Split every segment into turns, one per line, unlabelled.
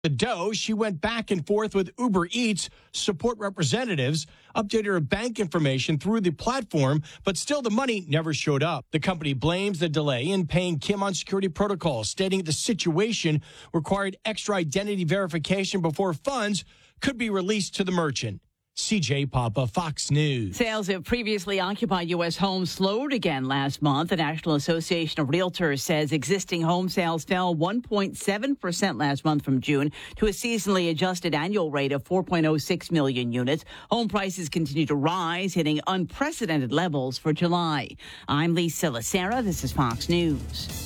the dough, she went back and forth with Uber Eats support representatives, updated her bank information through the platform, but still the money never showed up. The company blames the delay in paying Kim on security protocols, stating the situation required extra identity verification before funds could be released to the merchant. CJ Papa, Fox News.
Sales of previously occupied U.S. homes slowed again last month. The National Association of Realtors says existing home sales fell 1.7% last month from June to a seasonally adjusted annual rate of 4.06 million units. Home prices continue to rise, hitting unprecedented levels for July. I'm Lisa Lacera. This is Fox News.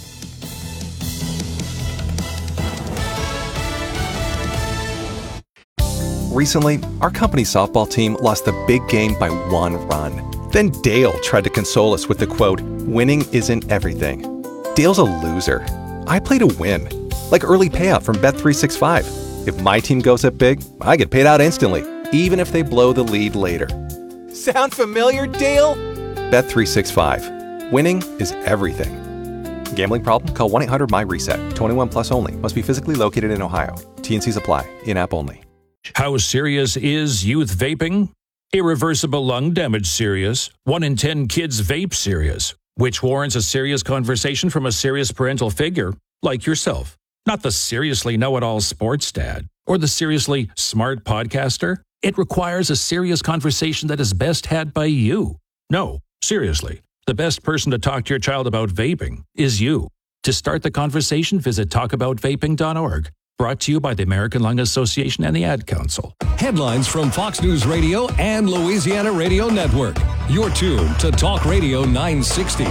Recently, our company's softball team lost the big game by 1 run. Then Dale tried to console us with the quote, "Winning isn't everything." Dale's a loser. I play to win. Like early payout from Bet365. If my team goes up big, I get paid out instantly, even if they blow the lead later. Sound familiar, Dale? Bet365. Winning is everything. Gambling problem? Call 1-800-MY-RESET. 21 plus only. Must be physically located in Ohio. T&Cs apply. In-app only.
How serious is youth vaping? Irreversible lung damage serious. 1 in 10 kids vape serious, which warrants a serious conversation from a serious parental figure like yourself. Not the seriously know-it-all sports dad or the seriously smart podcaster. It requires a serious conversation that is best had by you. No, seriously, the best person to talk to your child about vaping is you. To start the conversation, visit talkaboutvaping.org. Brought to you by the American Lung Association and the Ad Council.
Headlines from Fox News Radio and Louisiana Radio Network. You're tuned to Talk Radio 960.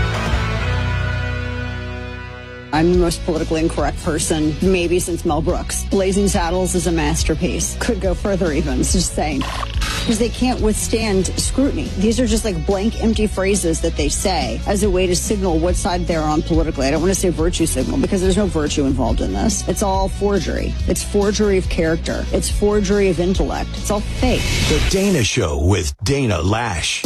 I'm the most politically incorrect person, maybe since Mel Brooks. Blazing Saddles is a masterpiece. Could go further even, it's just saying. Because they can't withstand scrutiny. These are just like blank, empty phrases that they say as a way to signal what side they're on politically. I don't want to say virtue signal because there's no virtue involved in this. It's all forgery. It's forgery of character. It's forgery of intellect. It's all fake.
The Dana Show with Dana Lash.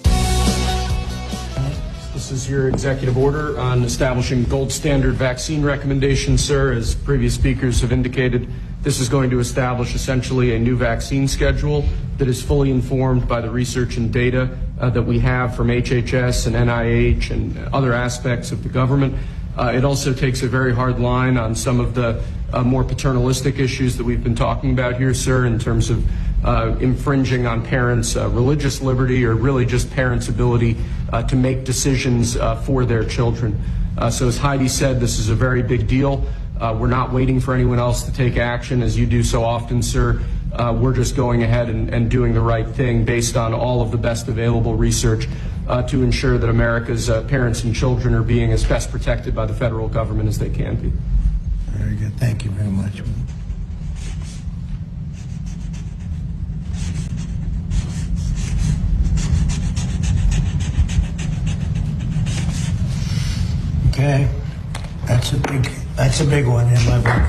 This is your executive order on establishing gold standard vaccine recommendations, sir. As previous speakers have indicated, this is going to establish essentially a new vaccine schedule that is fully informed by the research and data that we have from HHS and NIH and other aspects of the government. It also takes a very hard line on some of the more paternalistic issues that we've been talking about here, sir, in terms of infringing on parents' religious liberty or really just parents' ability to make decisions for their children. So as Heidi said, this is a very big deal. We're not waiting for anyone else to take action, as you do so often, sir. We're just going ahead and doing the right thing based on all of the best available research to ensure that America's parents and children are being as best protected by the federal government as they can be.
Very good. Thank you very much. Okay, that's a big one in my book.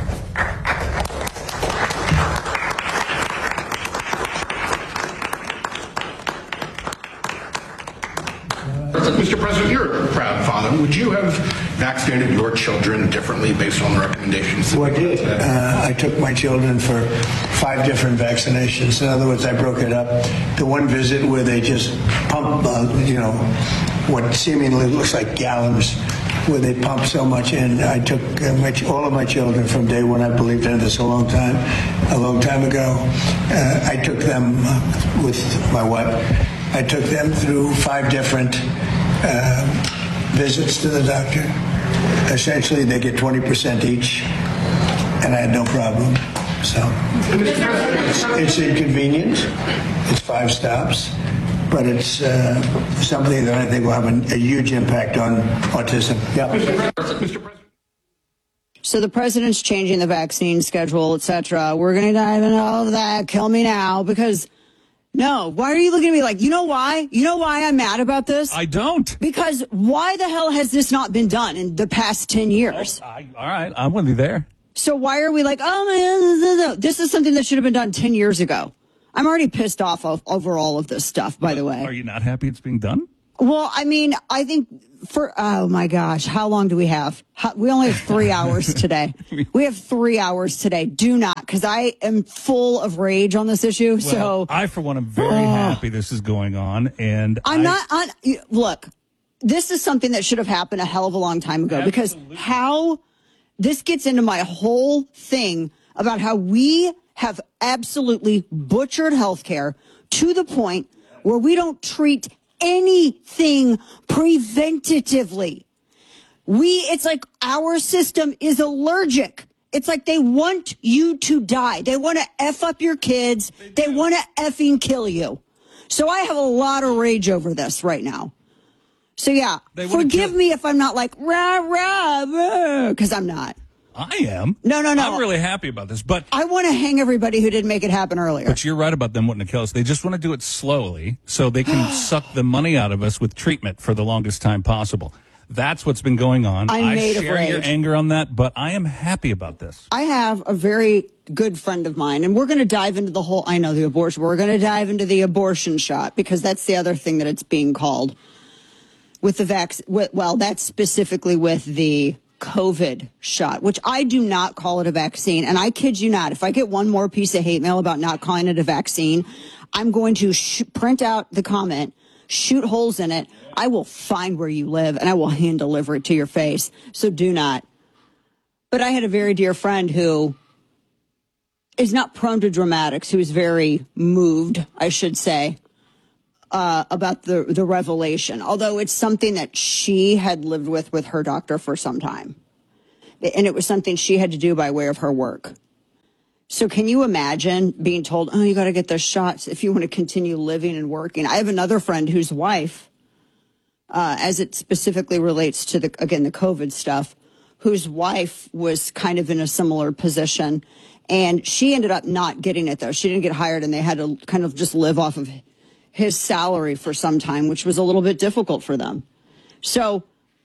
Mr. President, you're a proud father. Would you have vaccinated your children differently based on the recommendations?
Well, I did. I took my children for 5 different vaccinations. In other words, I broke it up. The one visit where they just pump, what seemingly looks like gallons, where they pump so much in. I took all of my children from day one. I believed in this a long time ago. I took them with my wife. I took them through 5 different visits to the doctor. Essentially, they get 20% each, and I had no problem. So it's inconvenient. It's 5 stops. But it's something that I think will have a huge impact on autism. Yeah.
Mr. President. So the president's changing the vaccine schedule, etc. We're going to dive into all of that. Kill me now, because no. Why are you looking at me like, you know why? You know why I'm mad about this?
I don't.
Because why the hell has this not been done in the past 10 years?
All right, I'm with you there.
So why are we like, oh, man, this is something that should have been done 10 years ago? I'm already pissed off over all of this stuff, by the way.
Are you not happy it's being done?
Well, I mean, I think oh my gosh, how long do we have? We only have 3 hours today. We have 3 hours today. Do not, because I am full of rage on this issue.
Well, I, for one, am very happy this is going on. And
I'm not on. Look, this is something that should have happened a hell of a long time ago. Absolutely. Because how this gets into my whole thing about how we have absolutely butchered healthcare to the point where we don't treat anything preventatively. It's like our system is allergic. It's like they want you to die. They want to F up your kids. They want to effing kill you. So I have a lot of rage over this right now. So yeah, forgive me if I'm not like, rah, rah, because I'm not.
I am.
No.
I'm really happy about this, but
I want to hang everybody who didn't make it happen earlier.
But you're right about them wanting to kill us. They just want to do it slowly so they can suck the money out of us with treatment for the longest time possible. That's what's been going on. I share your anger on that, but I am happy about this.
I have a very good friend of mine, and we're going to dive into the abortion. We're going to dive into the abortion shot, because that's the other thing that it's being called with the vaccine. Well, that's specifically with the COVID shot, which I do not call it a vaccine. And I kid you not, if I get one more piece of hate mail about not calling it a vaccine, I'm going to print out the comment, shoot holes in it. I will find where you live and I will hand deliver it to your face. So do not. But I had a very dear friend who is not prone to dramatics, who is very moved, I should say, about the revelation, although it's something that she had lived with her doctor for some time. And it was something she had to do by way of her work. So can you imagine being told, oh, you got to get those shots if you want to continue living and working? I have another friend whose wife, as it specifically relates to the COVID stuff, whose wife was kind of in a similar position. And she ended up not getting it, though. She didn't get hired, and they had to kind of just live off of his salary for some time, which was a little bit difficult for them. So,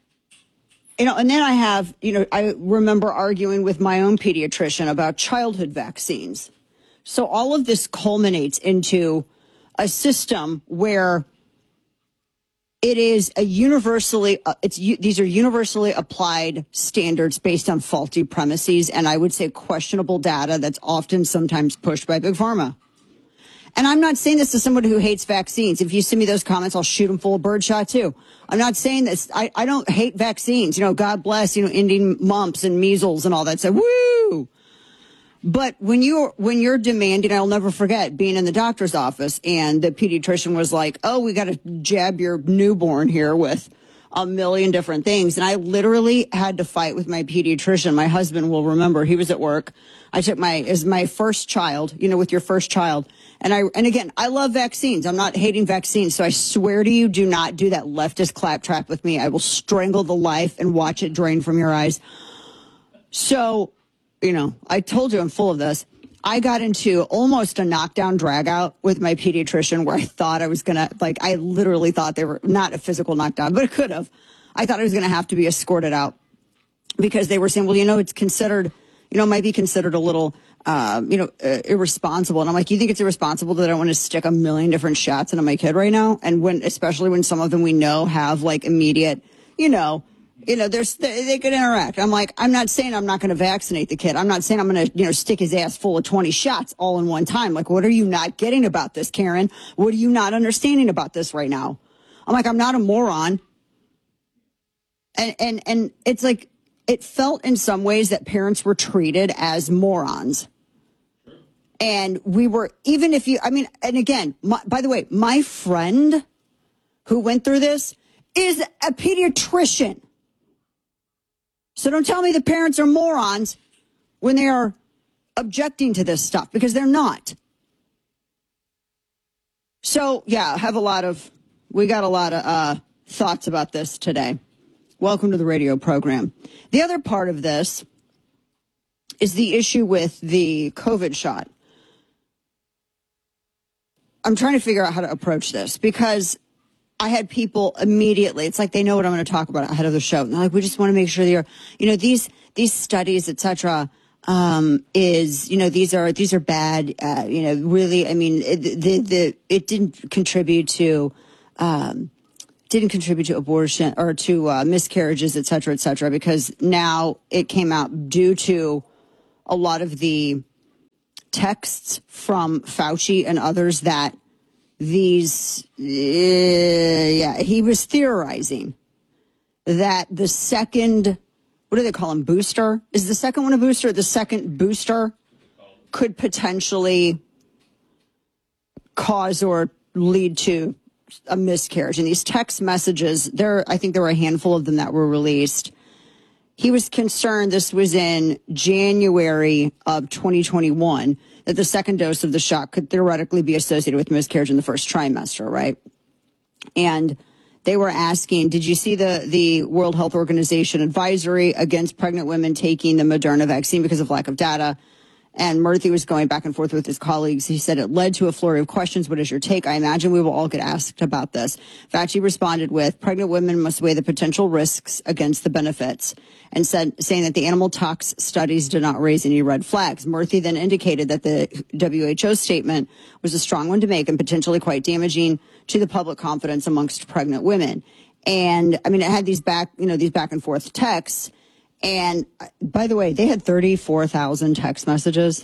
and then I remember arguing with my own pediatrician about childhood vaccines. So all of this culminates into a system where it is these are universally applied standards based on faulty premises, and I would say questionable data that's often sometimes pushed by Big Pharma. And I'm not saying this to somebody who hates vaccines. If you send me those comments, I'll shoot them full of birdshot too. I'm not saying this. I don't hate vaccines. God bless, ending mumps and measles and all that. So woo. But when you're demanding, I'll never forget being in the doctor's office and the pediatrician was like, oh, we got to jab your newborn here with a million different things. And I literally had to fight with my pediatrician. My husband will remember, he was at work. I took my first child, with your first child. And again, I love vaccines. I'm not hating vaccines. So I swear to you, do not do that leftist claptrap with me. I will strangle the life and watch it drain from your eyes. So, I told you I'm full of this. I got into almost a knockdown drag out with my pediatrician where I thought I was going to, I literally thought they were not a physical knockdown, but it could have. I thought I was going to have to be escorted out because they were saying, well, it's considered, might be considered a little, irresponsible. And I'm like, you think it's irresponsible that I want to stick a million different shots into my kid right now? And especially when some of them we know have immediate, they could interact. I'm like, I'm not saying I'm not going to vaccinate the kid. I'm not saying I'm going to, stick his ass full of 20 shots all in one time. Like, what are you not getting about this, Karen? What are you not understanding about this right now? I'm like, I'm not a moron. And it's like, it felt in some ways that parents were treated as morons. And we were, even if and again, by the way, my friend who went through this is a pediatrician. So don't tell me the parents are morons when they are objecting to this stuff, because they're not. So, yeah, we got a lot of thoughts about this today. Welcome to the radio program. The other part of this is the issue with the COVID shot. I'm trying to figure out how to approach this because I had people immediately, it's like they know what I'm going to talk about ahead of the show. And they're like, we just want to make sure these studies, et cetera, these are bad, really, it didn't contribute to, didn't contribute to abortion or to miscarriages, et cetera, because now it came out due to a lot of the texts from Fauci and others that he was theorizing that the second, what do they call them, booster? Is the second one a booster? The second booster could potentially cause or lead to a miscarriage. And these text messages, I think there were a handful of them that were released. He was concerned, this was in January of 2021, that the second dose of the shot could theoretically be associated with miscarriage in the first trimester, right? And they were asking, did you see the World Health Organization advisory against pregnant women taking the Moderna vaccine because of lack of data? And Murthy was going back and forth with his colleagues. He said it led to a flurry of questions. What is your take? I imagine we will all get asked about this. Fauci responded with, pregnant women must weigh the potential risks against the benefits, and saying that the animal tox studies did not raise any red flags. Murthy then indicated that the WHO statement was a strong one to make and potentially quite damaging to the public confidence amongst pregnant women. And I mean, it had these back and forth texts. And by the way, they had 34,000 text messages.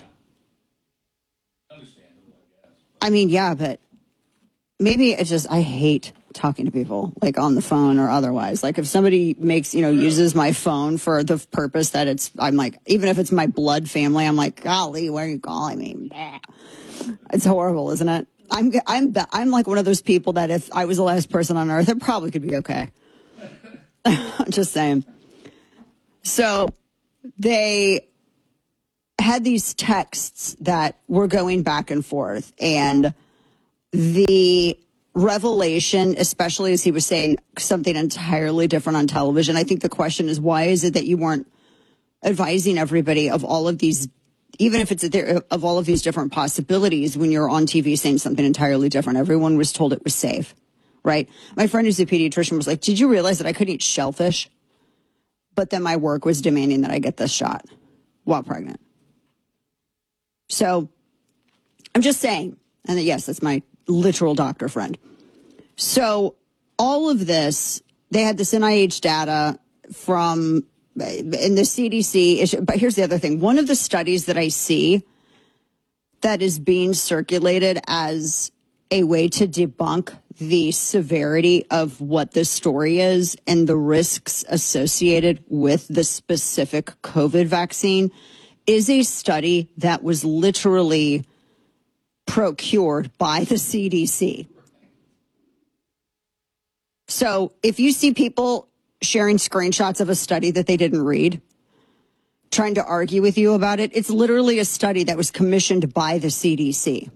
I mean, yeah, but maybe it's just, I hate talking to people like on the phone or otherwise. Like if somebody uses my phone for the purpose that I'm like, even if it's my blood family, I'm like, golly, why are you calling me? It's horrible, isn't it? I'm like one of those people that if I was the last person on earth, it probably could be okay. Just saying. So they had these texts that were going back and forth, and the revelation, especially as he was saying something entirely different on television. I think the question is, why is it that you weren't advising everybody of all of these, even if it's of all of these different possibilities when you're on TV saying something entirely different? Everyone was told it was safe, right? My friend who's a pediatrician was like, did you realize that I couldn't eat shellfish? But then my work was demanding that I get this shot while pregnant. So I'm just saying, and yes, that's my literal doctor friend. So all of this, they had this NIH data from in the CDC. But here's the other thing. One of the studies that I see that is being circulated as a way to debunk the severity of what this story is and the risks associated with the specific COVID vaccine is a study that was literally procured by the CDC. So if you see people sharing screenshots of a study that they didn't read, trying to argue with you about it, it's literally a study that was commissioned by the CDC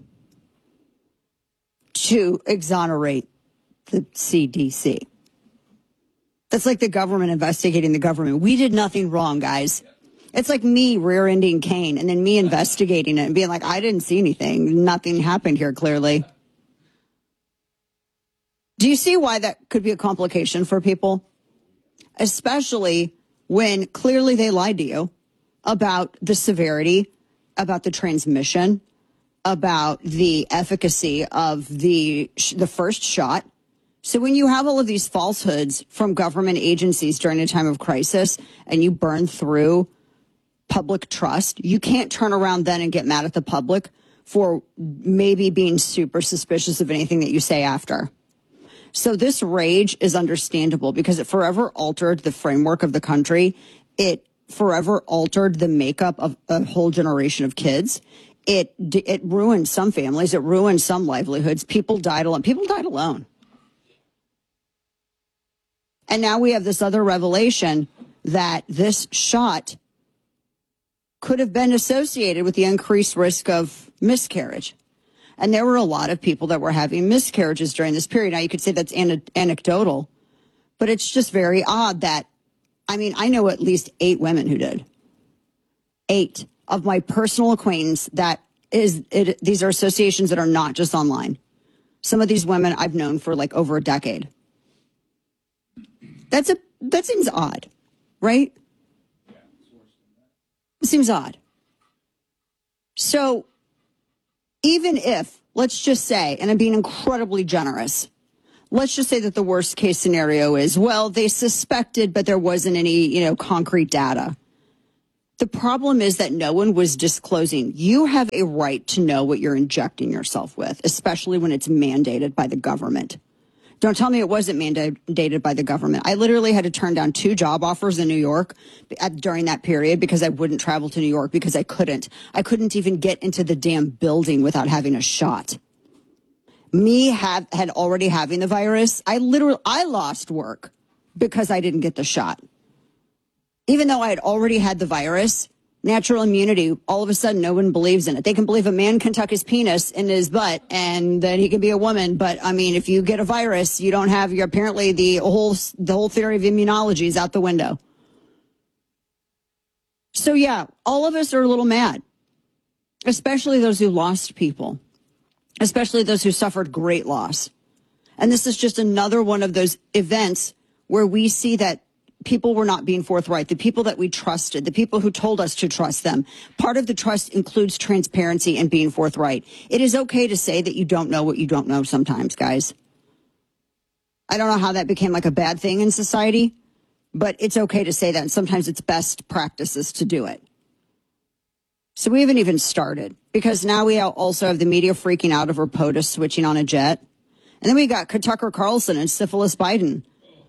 to exonerate the CDC. That's like the government investigating the government. We did nothing wrong, guys. It's like me rear-ending Kane and then me investigating it and being like, I didn't see anything. Nothing happened here, clearly. Do you see why that could be a complication for people? Especially when clearly they lied to you about the severity, about the transmission, about the efficacy of the first shot. So when you have all of these falsehoods from government agencies during a time of crisis and you burn through public trust, you can't turn around then and get mad at the public for maybe being super suspicious of anything that you say after. So this rage is understandable because it forever altered the framework of the country. It forever altered the makeup of a whole generation of kids. It ruined some families. It ruined some livelihoods. People died alone. And now we have this other revelation that this shot could have been associated with the increased risk of miscarriage. And there were a lot of people that were having miscarriages during this period. Now, you could say that's anecdotal, but it's just very odd that, I know at least 8 women who did. 8 of my personal acquaintance these are associations that are not just online. Some of these women I've known for like over a decade. That seems odd, right? It seems odd. So even if, let's just say, and I'm being incredibly generous, let's just say that the worst case scenario is, well, they suspected, but there wasn't any, concrete data. The problem is that no one was disclosing. You have a right to know what you're injecting yourself with, especially when it's mandated by the government. Don't tell me it wasn't mandated by the government. I literally had to turn down 2 job offers in New York during that period because I wouldn't travel to New York because I couldn't. I couldn't even get into the damn building without having a shot. Had already having the virus. I lost work because I didn't get the shot. Even though I had already had the virus, natural immunity, all of a sudden no one believes in it. They can believe a man can tuck his penis in his butt and then he can be a woman. But I mean, if you get a virus, you don't have apparently the whole theory of immunology is out the window. So yeah, all of us are a little mad, especially those who lost people, especially those who suffered great loss. And this is just another one of those events where we see that people were not being forthright, the people that we trusted, the people who told us to trust them. Part of the trust includes transparency and being forthright. It is okay to say that you don't know what you don't know sometimes, guys. I don't know how that became like a bad thing in society, but it's okay to say that. And sometimes it's best practices to do it. So we haven't even started because now we also have the media freaking out over POTUS switching on a jet. And then we got Tucker Carlson and syphilis Biden.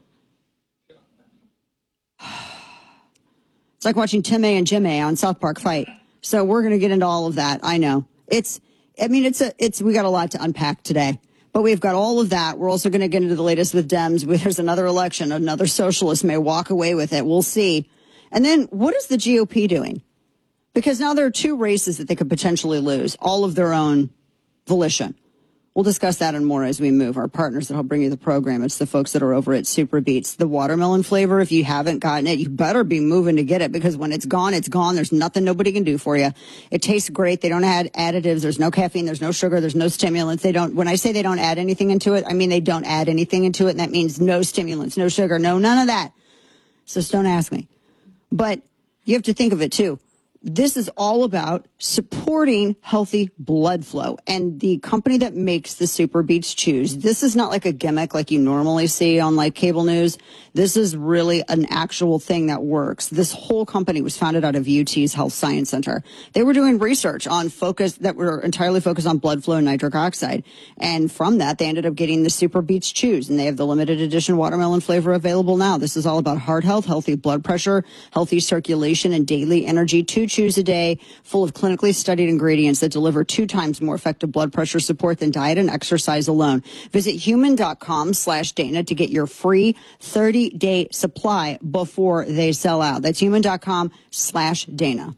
It's like watching Tim A and Jim A on South Park fight. So we're going to get into all of that. I know we got a lot to unpack today, but we've got all of that. We're also going to get into the latest with Dems. There's another election. Another socialist may walk away with it. We'll see. And then what is the GOP doing? Because now there are 2 races that they could potentially lose, all of their own volition. We'll discuss that and more as we move. Our partners that help bring you the program, it's the folks that are over at Super Beets. The watermelon flavor, if you haven't gotten it, you better be moving to get it because when it's gone, it's gone. There's nothing nobody can do for you. It tastes great. They don't add additives. There's no caffeine. There's no sugar. There's no stimulants. When I say they don't add anything into it, I mean they don't add anything into it, and that means no stimulants, no sugar, none of that. So just don't ask me. But you have to think of it, too. This is all about supporting healthy blood flow. And the company that makes the Super Beets Chews, this is not like a gimmick like you normally see on like cable news. This is really an actual thing that works. This whole company was founded out of UT's Health Science Center. They were doing research on that were entirely focused on blood flow and nitric oxide. And from that, they ended up getting the Super Beets Chews. And they have the limited edition watermelon flavor available now. This is all about heart health, healthy blood pressure, healthy circulation, and daily energy. 2 chews a day, full of clinically studied ingredients that deliver 2 times more effective blood pressure support than diet and exercise alone. Visit human.com/Dana to get your free 30-day supply before they sell out. That's human.com/Dana.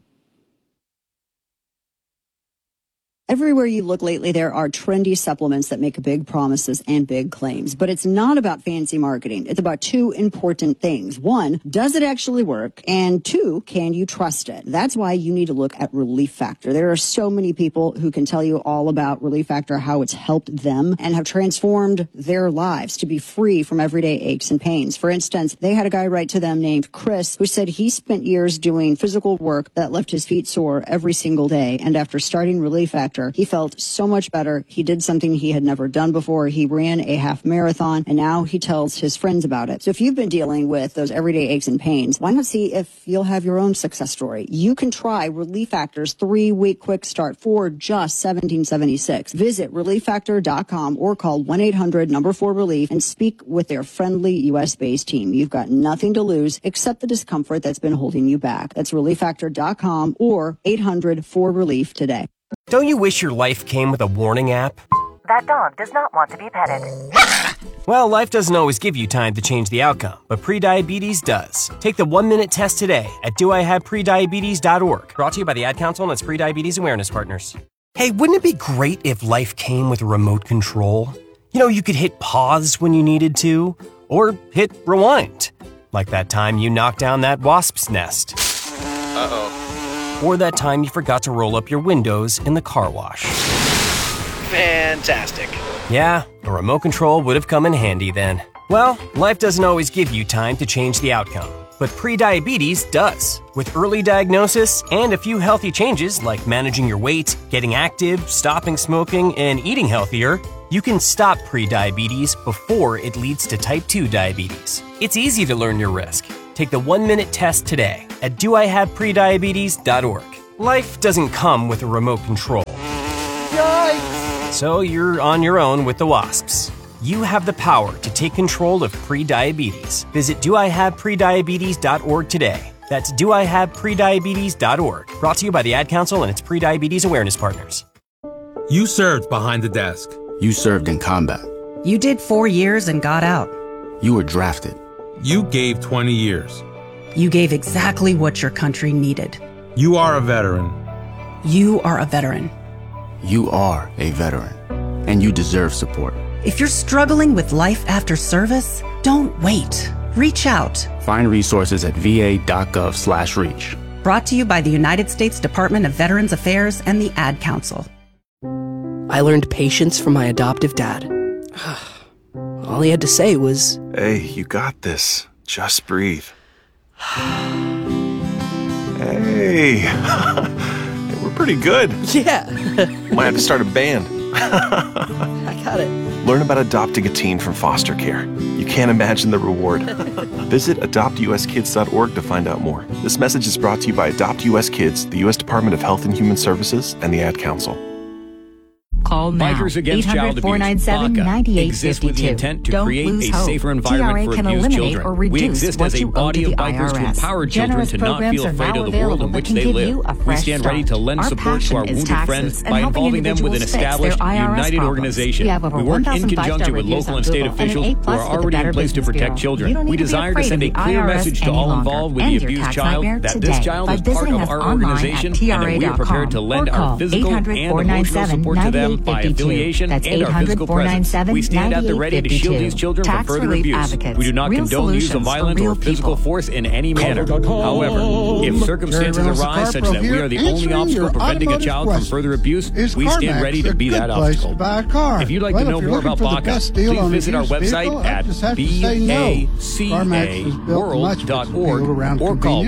Everywhere you look lately, there are trendy supplements that make big promises and big claims. But it's not about fancy marketing. It's about 2 important things. 1, does it actually work? And 2, can you trust it? That's why you need to look at Relief Factor. There are so many people who can tell you all about Relief Factor, how it's helped them and have transformed their lives to be free from everyday aches and pains. For instance, they had a guy write to them named Chris who said he spent years doing physical work that left his feet sore every single day. And after starting Relief Factor, he felt so much better. He did something he had never done before. He ran a half marathon, and now he tells his friends about it. So if you've been dealing with those everyday aches and pains, why not see if you'll have your own success story? You can try Relief Factor's 3-week quick start for just $17.76. Visit ReliefFactor.com or call 1-800-4RELIEF and speak with their friendly U.S.-based team. You've got nothing to lose except the discomfort that's been holding you back. That's ReliefFactor.com or 800-4RELIEF today.
Don't you wish your life came with a warning app?
That dog does not want to be petted.
Well, life doesn't always give you time to change the outcome, but prediabetes does. Take the 1-minute test today at doihaveprediabetes.org. Brought to you by the Ad Council and its Prediabetes Awareness Partners. Hey, wouldn't it be great if life came with a remote control? You know, you could hit pause when you needed to, or hit rewind. Like that time you knocked down that wasp's nest. Uh-oh. Or that time you forgot to roll up your windows in the car wash.
Fantastic.
Yeah, a remote control would have come in handy then. Well, life doesn't always give you time to change the outcome, but prediabetes does. With early diagnosis and a few healthy changes like managing your weight, getting active, stopping smoking, and eating healthier, You can stop prediabetes before it leads to type 2 diabetes. It's easy to learn your risk. Take the 1-minute test today at doihaveprediabetes.org. Life doesn't come with a remote control. Yikes! So you're on your own with the wasps. You have the power to take control of prediabetes. Visit doihaveprediabetes.org today. That's doihaveprediabetes.org. Brought to you by the Ad Council and its Prediabetes Awareness Partners.
You served behind the desk.
You served in combat.
You did 4 years and got out.
You were drafted.
You gave 20 years.
You gave exactly what your country needed.
You are a veteran.
You are a veteran.
You are a veteran. And you deserve support.
If you're struggling with life after service, don't wait. Reach out.
Find resources at va.gov/reach.
Brought to you by the United States Department of Veterans Affairs and the Ad Council.
I learned patience from my adoptive dad. All he had to say was,
"Hey, you got this. Just breathe." Hey, we're pretty good.
Yeah.
Might have to start a band.
I got it.
Learn about adopting a teen from foster care. You can't imagine the reward. Visit adoptuskids.org to find out more. This message is brought to you by Adopt US Kids, the U.S. Department of Health and Human Services, and the Ad Council.
Call now.
Bikers Against Child Abuse, BACA, exists with the intent to create a safer environment for abused children. We exist as a body of bikers to empower children to not feel afraid of the world in which they live. We stand ready to lend support to our wounded friends by involving them with an established, united organization. We work in conjunction with local and state officials who are already in place to protect children. We desire to send a clear message to all involved with the abused child that this child is part of our organization and that we are prepared to lend our physical and emotional support to them by affiliation and our physical presence. We stand at the ready to shield these children from further abuse. We do not condone the use of violence or physical force in any manner. However, if circumstances arise such that we are the only obstacle preventing a child from further abuse, we stand ready to be that obstacle. If you'd like to know more about BACA, please visit our website at bacaworld.org or call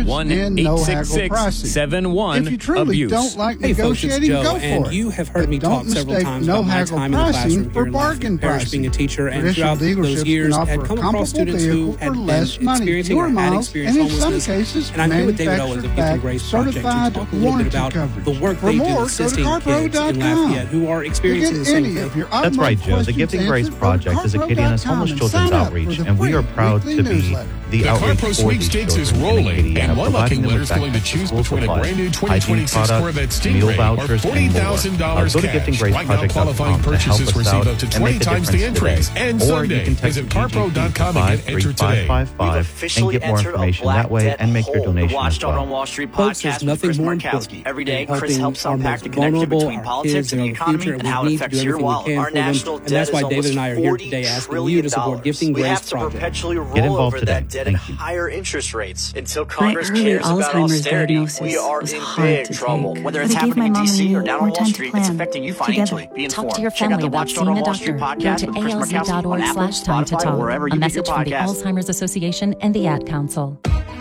1-866-71-ABUSE.
Hey folks, it's Joe, and you have heard me talk several times about my time in the classroom here in Lafayette Parish being a teacher, and throughout those years had come across students who had been experiencing or had experienced homelessness. And I'm here with David Owens of Gifting Grace Project to talk a little bit about the work they do assisting kids in Lafayette who are experiencing the same thing.
That's right, Joe. The Gifting Grace Project is Acadiana's homeless children's outreach, and we are proud to be the outreach for these children in Acadiana, providing them with backpacks, school supplies, hygiene products, meal vouchers, and more. Go to giftinggraceproject.com to help us out and make a difference today. Or you can text GGP53555 and get more information that way and make your donation as well.
Folks, there's nothing more important
Every day,
than
Chris helps unpack the connection between politics and the economy and how it affects your wallet. Our national debt is almost $40 trillion. And that's why David and I are here today asking you to support Gifting Grace Project. We have to perpetually roll over that debt at higher interest rates. Until Congress cares about austerity, we are in big trouble. Whether it's happening in D.C. or down on Wall Street, it's affecting you financially. Be informed.
Talk to your
Check out
family
the
about
Watchdog
seeing
on
a
Wall
doctor.
Street
Go
podcast
to
with Chris Markowski on Apple,
alzheimer's.org/time to
Spotify,
talk.
wherever
A
you get your
message from the
podcasts.
Alzheimer's Association and the Ad Council.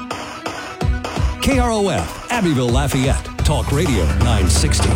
KROF, Abbeville, Lafayette. Talk Radio 960.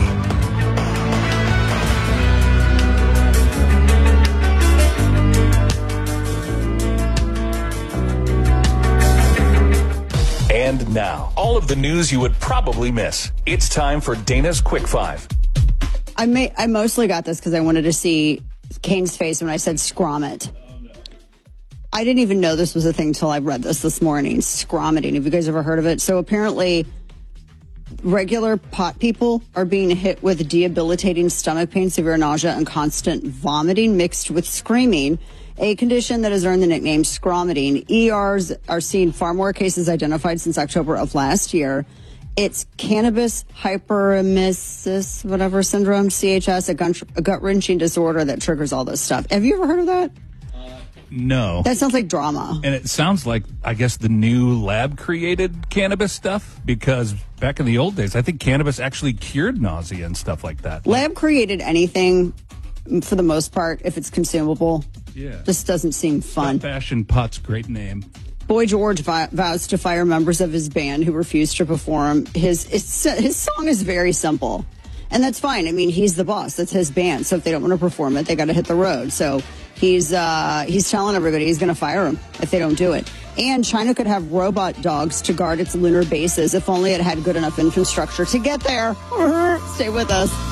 And now, all of the news you would probably miss. It's time for Dana's Quick Five.
I mostly got this because I wanted to see Kane's face when I said scrommet. I didn't even know this was a thing until I read this morning. Scrommeting. Have you guys ever heard of it? So apparently regular pot people are being hit with debilitating stomach pain, severe nausea, and constant vomiting mixed with screaming, a condition that has earned the nickname scrommeting. ERs are seeing far more cases identified since October of last year. It's cannabis hyperemesis, whatever syndrome, CHS, a gut-wrenching disorder that triggers all this stuff. Have you ever heard of that?
No.
That sounds like drama.
And it sounds like, I guess, the new lab-created cannabis stuff, because back in the old days, I think cannabis actually cured nausea and stuff like that.
Lab-created anything, for the most part, if it's consumable, just doesn't seem fun.
Fashion Pot's great name.
Boy George vows to fire members of his band who refused to perform. His song is very simple. And that's fine. I mean, he's the boss. That's his band. So if they don't want to perform it, they got to hit the road. So he's telling everybody he's going to fire them if they don't do it. And China could have robot dogs to guard its lunar bases if only it had good enough infrastructure to get there. Stay with us.